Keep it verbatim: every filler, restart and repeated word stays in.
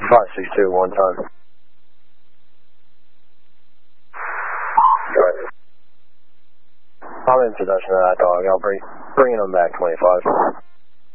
five six two, one time. Right. I'm in possession of that dog. I'll bring, bringing him back twenty-five.